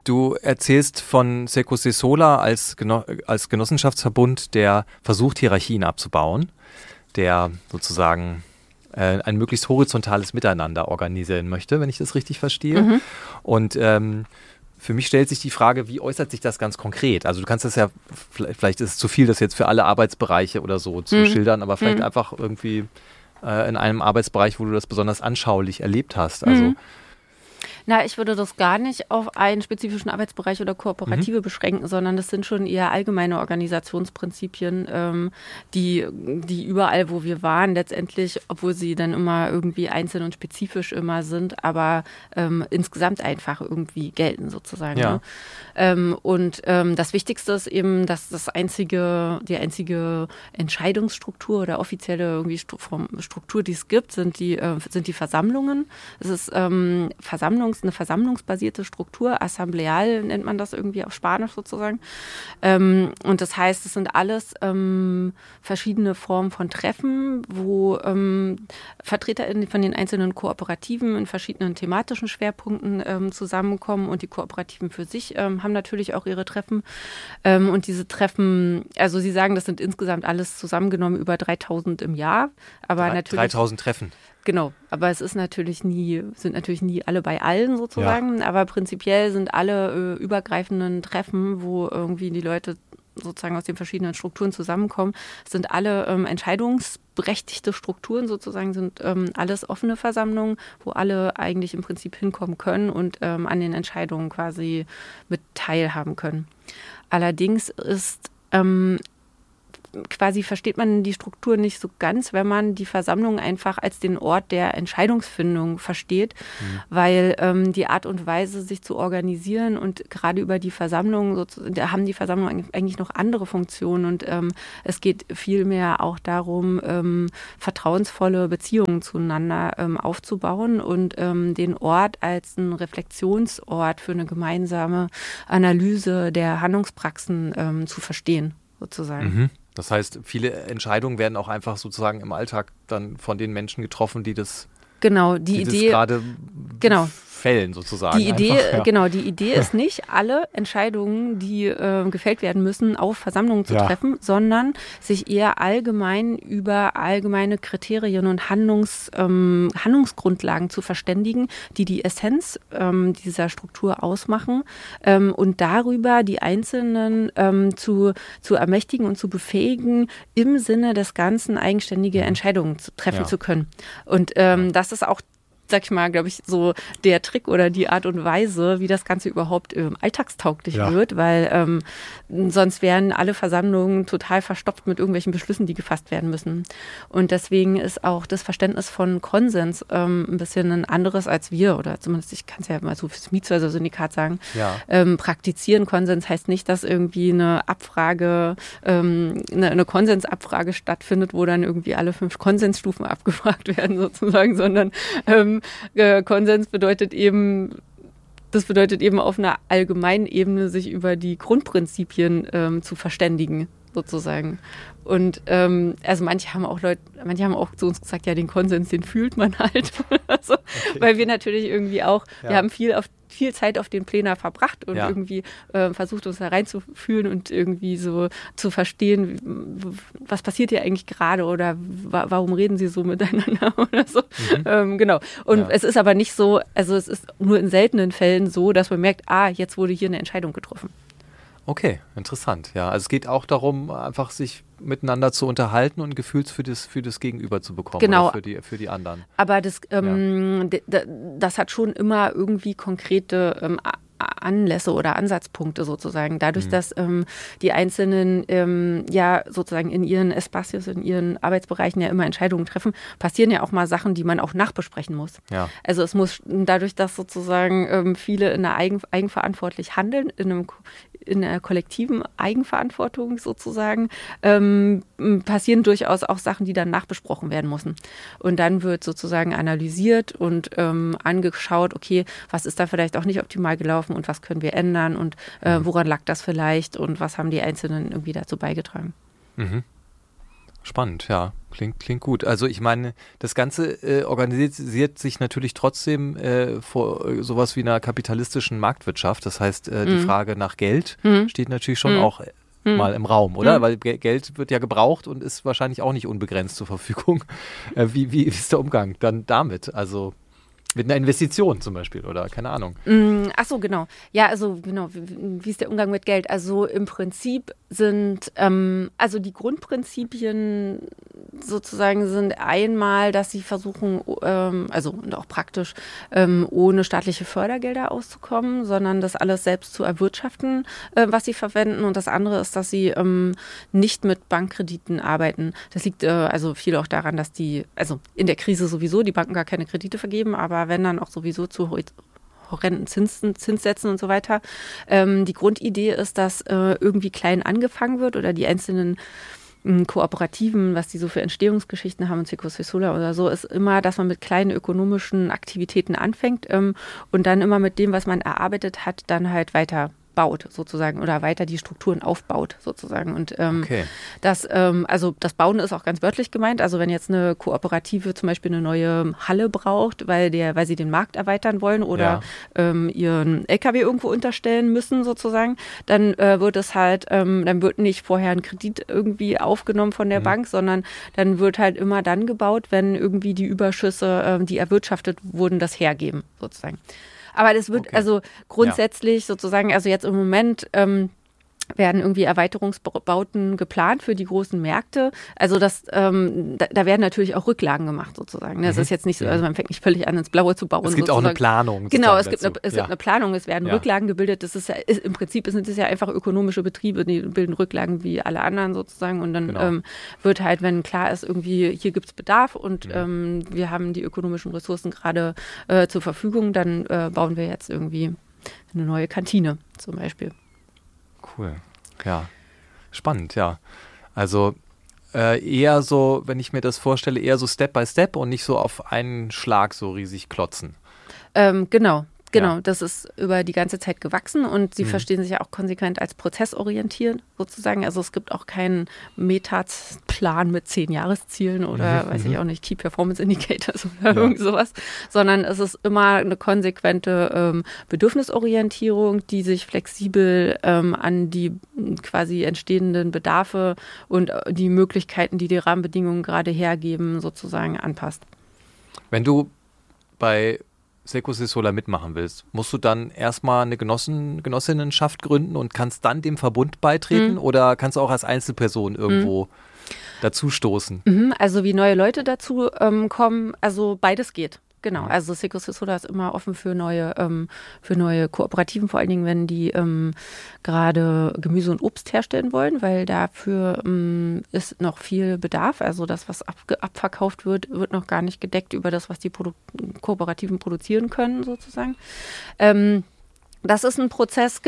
Du erzählst von Secose Sola als Genossenschaftsverbund, der versucht, Hierarchien abzubauen, der sozusagen ein möglichst horizontales Miteinander organisieren möchte, wenn ich das richtig verstehe. Mhm. Und für mich stellt sich die Frage, wie äußert sich das ganz konkret? Also du kannst das ja, vielleicht ist es zu viel, das jetzt für alle Arbeitsbereiche oder so zu schildern, aber vielleicht einfach irgendwie in einem Arbeitsbereich, wo du das besonders anschaulich erlebt hast. Also Na, ich würde das gar nicht auf einen spezifischen Arbeitsbereich oder Kooperative beschränken, sondern das sind schon eher allgemeine Organisationsprinzipien, die überall, wo wir waren, letztendlich, obwohl sie dann immer irgendwie einzeln und spezifisch immer sind, aber insgesamt einfach irgendwie gelten sozusagen. Ja. Ne? Das Wichtigste ist eben, dass die einzige Entscheidungsstruktur oder offizielle irgendwie Struktur, die es gibt, sind die Versammlungen. Es ist eine versammlungsbasierte Struktur, assembleal nennt man das irgendwie auf Spanisch sozusagen. Und das heißt, es sind alles verschiedene Formen von Treffen, wo VertreterInnen von den einzelnen Kooperativen in verschiedenen thematischen Schwerpunkten zusammenkommen und die Kooperativen für sich haben natürlich auch ihre Treffen. Und diese Treffen, also Sie sagen, das sind insgesamt alles zusammengenommen über 3000 im Jahr. Aber natürlich 3000 Treffen. Genau, aber es sind natürlich nie alle bei allen sozusagen, ja. Aber prinzipiell sind alle übergreifenden Treffen, wo irgendwie die Leute sozusagen aus den verschiedenen Strukturen zusammenkommen, sind alle entscheidungsberechtigte Strukturen sozusagen, sind alles offene Versammlungen, wo alle eigentlich im Prinzip hinkommen können und an den Entscheidungen quasi mit teilhaben können. Allerdings ist quasi versteht man die Struktur nicht so ganz, wenn man die Versammlung einfach als den Ort der Entscheidungsfindung versteht, weil die Art und Weise, sich zu organisieren und gerade über die Versammlung, da haben die Versammlungen eigentlich noch andere Funktionen und es geht vielmehr auch darum, vertrauensvolle Beziehungen zueinander aufzubauen und den Ort als einen Reflexionsort für eine gemeinsame Analyse der Handlungspraxen zu verstehen, sozusagen. Mhm. Das heißt, viele Entscheidungen werden auch einfach sozusagen im Alltag dann von den Menschen getroffen, die das gerade fällen sozusagen. Die Idee ist nicht, alle Entscheidungen, die gefällt werden müssen, auf Versammlungen zu treffen, sondern sich eher allgemein über allgemeine Kriterien und Handlungsgrundlagen zu verständigen, die Essenz dieser Struktur ausmachen und darüber die Einzelnen zu ermächtigen und zu befähigen, im Sinne des Ganzen eigenständige Entscheidungen treffen zu können. Und das ist auch, sag ich mal, glaube ich, so der Trick oder die Art und Weise, wie das Ganze überhaupt alltagstauglich wird, weil sonst wären alle Versammlungen total verstopft mit irgendwelchen Beschlüssen, die gefasst werden müssen. Und deswegen ist auch das Verständnis von Konsens ein bisschen ein anderes als wir, oder zumindest ich kann es ja mal so fürs Mietshäuser-Syndikat sagen, praktizieren. Konsens heißt nicht, dass irgendwie eine Abfrage, eine Konsensabfrage stattfindet, wo dann irgendwie alle 5 Konsensstufen abgefragt werden sozusagen, sondern Konsens bedeutet eben auf einer allgemeinen Ebene sich über die Grundprinzipien zu verständigen, sozusagen. Und also manche haben auch zu uns gesagt, ja, den Konsens, den fühlt man halt. So, weil wir natürlich irgendwie auch, wir haben viel Zeit auf den Plänen verbracht und irgendwie versucht, uns da reinzufühlen und irgendwie so zu verstehen, was passiert hier eigentlich gerade oder warum reden sie so miteinander oder so. Genau. Und es ist aber nicht so, also es ist nur in seltenen Fällen so, dass man merkt, jetzt wurde hier eine Entscheidung getroffen. Okay, interessant. Ja, also es geht auch darum, einfach sich miteinander zu unterhalten und ein Gefühl für das Gegenüber zu bekommen, genau, oder für die anderen. Aber das hat schon immer irgendwie konkrete Anlässe oder Ansatzpunkte sozusagen. Dadurch, dass die Einzelnen sozusagen in ihren Espacios, in ihren Arbeitsbereichen ja immer Entscheidungen treffen, passieren ja auch mal Sachen, die man auch nachbesprechen muss. Ja. Also es muss dadurch, dass sozusagen viele in einer eigenverantwortlich handeln, in einer kollektiven Eigenverantwortung sozusagen, passieren durchaus auch Sachen, die dann nachbesprochen werden müssen. Und dann wird sozusagen analysiert und angeschaut, okay, was ist da vielleicht auch nicht optimal gelaufen und was können wir ändern und woran lag das vielleicht und was haben die Einzelnen irgendwie dazu beigetragen. Mhm. Spannend, ja. Klingt gut. Also ich meine, das Ganze organisiert sich natürlich trotzdem vor sowas wie einer kapitalistischen Marktwirtschaft. Das heißt, die Frage nach Geld steht natürlich schon auch mal im Raum, oder? Weil Geld wird ja gebraucht und ist wahrscheinlich auch nicht unbegrenzt zur Verfügung. Wie ist der Umgang dann damit? Also mit einer Investition zum Beispiel oder keine Ahnung. Ach so, genau. Ja, also genau, wie ist der Umgang mit Geld? Also im Prinzip sind, also die Grundprinzipien sozusagen sind einmal, dass sie versuchen, also und auch praktisch, ohne staatliche Fördergelder auszukommen, sondern das alles selbst zu erwirtschaften, was sie verwenden. Und das andere ist, dass sie nicht mit Bankkrediten arbeiten. Das liegt also viel auch daran, dass also in der Krise sowieso die Banken gar keine Kredite vergeben, aber wenn dann auch sowieso zu horrenden Zinssätzen und so weiter. Die Grundidee ist, dass irgendwie klein angefangen wird oder die einzelnen Kooperativen, was die so für Entstehungsgeschichten haben, Circus Solar oder so, ist immer, dass man mit kleinen ökonomischen Aktivitäten anfängt und dann immer mit dem, was man erarbeitet hat, dann halt weiter baut sozusagen oder weiter die Strukturen aufbaut sozusagen. Und also das Bauen ist auch ganz wörtlich gemeint. Also wenn jetzt eine Kooperative zum Beispiel eine neue Halle braucht, weil sie den Markt erweitern wollen oder ihren LKW irgendwo unterstellen müssen sozusagen, dann wird es halt, dann wird nicht vorher ein Kredit irgendwie aufgenommen von der Bank, sondern dann wird halt immer dann gebaut, wenn irgendwie die Überschüsse, die erwirtschaftet wurden, das hergeben sozusagen. Aber das wird also grundsätzlich sozusagen, also jetzt im Moment werden irgendwie Erweiterungsbauten geplant für die großen Märkte. Also da werden natürlich auch Rücklagen gemacht sozusagen. Das ist jetzt nicht so, also man fängt nicht völlig an, ins Blaue zu bauen. Es gibt sozusagen auch eine Planung. Genau, es gibt eine Planung, es werden Rücklagen gebildet. Das ist ja, im Prinzip sind es ja einfach ökonomische Betriebe, die bilden Rücklagen wie alle anderen sozusagen. Und dann wird halt, wenn klar ist, irgendwie hier gibt es Bedarf und wir haben die ökonomischen Ressourcen gerade zur Verfügung, dann bauen wir jetzt irgendwie eine neue Kantine zum Beispiel. Cool, ja. Spannend, ja. Also eher so, wenn ich mir das vorstelle, eher so Step by Step und nicht so auf einen Schlag so riesig klotzen. Genau, das ist über die ganze Zeit gewachsen und sie verstehen sich ja auch konsequent als prozessorientiert sozusagen. Also es gibt auch keinen Metaplan mit 10 Jahreszielen oder weiß ich auch nicht, Key Performance Indicators oder irgend sowas, sondern es ist immer eine konsequente Bedürfnisorientierung, die sich flexibel an die quasi entstehenden Bedarfe und die Möglichkeiten, die die Rahmenbedingungen gerade hergeben, sozusagen anpasst. Wenn du bei Circus Solar mitmachen willst, musst du dann erstmal eine Genossinnenschaft gründen und kannst dann dem Verbund beitreten oder kannst du auch als Einzelperson irgendwo dazustoßen? Also wie neue Leute dazu kommen, also beides geht. Genau, also Circus Solar ist immer offen für neue Kooperativen, vor allen Dingen, wenn die gerade Gemüse und Obst herstellen wollen, weil dafür ist noch viel Bedarf. Also das, was abverkauft wird, wird noch gar nicht gedeckt über das, was die Kooperativen produzieren können, sozusagen. Das ist ein Prozess,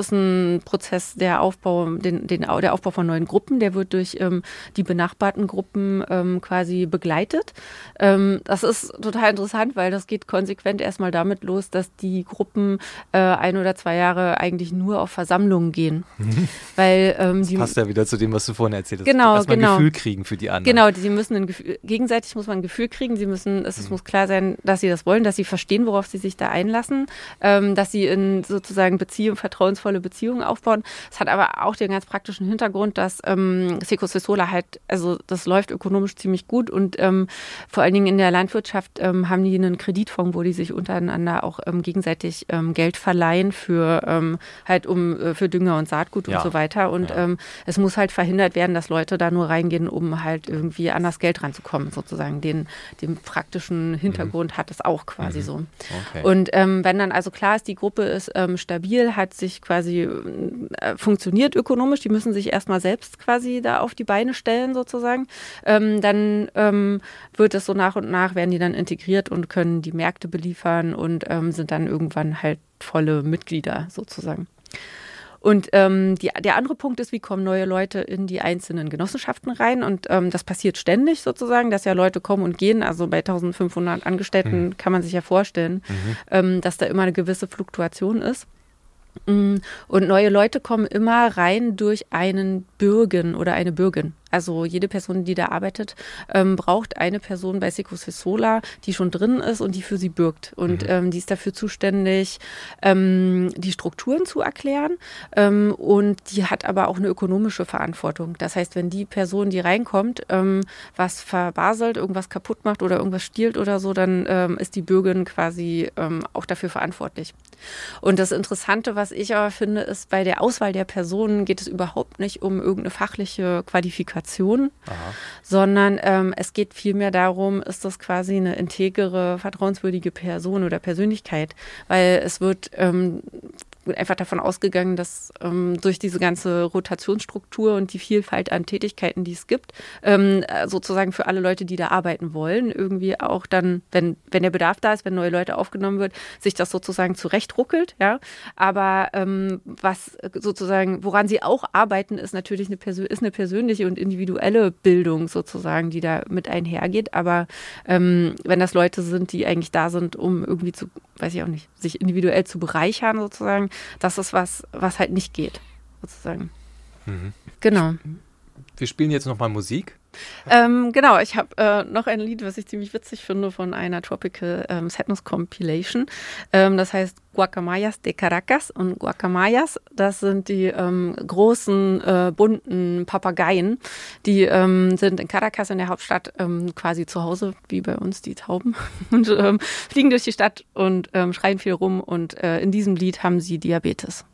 der Aufbau, der Aufbau von neuen Gruppen, der wird durch die benachbarten Gruppen quasi begleitet. Das ist total interessant, weil das geht konsequent erstmal damit los, dass die Gruppen 1 oder 2 Jahre eigentlich nur auf Versammlungen gehen. Weil, das passt ja wieder zu dem, was du vorhin erzählt hast. Genau, erstmal ein Gefühl kriegen für die anderen. Genau, sie müssen gegenseitig muss man ein Gefühl kriegen, es muss klar sein, dass sie das wollen, dass sie verstehen, worauf sie sich da einlassen, dass sie in sozusagen vertrauensvolle Beziehungen aufbauen. Es hat aber auch den ganz praktischen Hintergrund, dass Circus Solar halt, also das läuft ökonomisch ziemlich gut und vor allen Dingen in der Landwirtschaft haben die einen Kreditfonds, wo die sich untereinander auch gegenseitig Geld verleihen für für Dünger und Saatgut und so weiter. Und es muss halt verhindert werden, dass Leute da nur reingehen, um halt irgendwie an das Geld ranzukommen, sozusagen. Den praktischen Hintergrund hat es auch quasi so. Okay. Und wenn dann also klar ist, die Gruppe ist stabil, hat sich quasi funktioniert ökonomisch, die müssen sich erstmal selbst quasi da auf die Beine stellen sozusagen, dann wird es so nach und nach, werden die dann integriert und können die Märkte beliefern und sind dann irgendwann halt volle Mitglieder sozusagen. Und der andere Punkt ist, wie kommen neue Leute in die einzelnen Genossenschaften rein? Und das passiert ständig sozusagen, dass ja Leute kommen und gehen. Also bei 1500 Angestellten kann man sich ja vorstellen, dass da immer eine gewisse Fluktuation ist. Und neue Leute kommen immer rein durch einen Bürgen oder eine Bürgin. Also jede Person, die da arbeitet, braucht eine Person bei Secos Solar, die schon drin ist und die für sie bürgt. Und die ist dafür zuständig, die Strukturen zu erklären. Und die hat aber auch eine ökonomische Verantwortung. Das heißt, wenn die Person, die reinkommt, was verbaselt, irgendwas kaputt macht oder irgendwas stiehlt oder so, dann ist die Bürgerin quasi auch dafür verantwortlich. Und das Interessante, was ich aber finde, ist, bei der Auswahl der Personen geht es überhaupt nicht um irgendeine fachliche Qualifikation, sondern es geht vielmehr darum, ist das quasi eine integere, vertrauenswürdige Person oder Persönlichkeit, weil es wird einfach davon ausgegangen, dass durch diese ganze Rotationsstruktur und die Vielfalt an Tätigkeiten, die es gibt, sozusagen für alle Leute, die da arbeiten wollen, irgendwie auch dann, wenn der Bedarf da ist, wenn neue Leute aufgenommen wird, sich das sozusagen zurechtruckelt, ja. Aber was sozusagen, woran sie auch arbeiten, ist natürlich eine persönliche und individuelle Bildung sozusagen, die da mit einhergeht. Aber wenn das Leute sind, die eigentlich da sind, um irgendwie weiß ich auch nicht, sich individuell zu bereichern sozusagen, das ist was halt nicht geht, sozusagen. Genau. Wir spielen jetzt nochmal Musik. Genau, ich habe noch ein Lied, was ich ziemlich witzig finde, von einer Tropical Sadness Compilation. Das heißt Guacamayas de Caracas. Und Guacamayas, das sind die großen, bunten Papageien. Die sind in Caracas, in der Hauptstadt, quasi zu Hause, wie bei uns die Tauben. Und fliegen durch die Stadt und schreien viel rum. Und in diesem Lied haben sie Diabetes.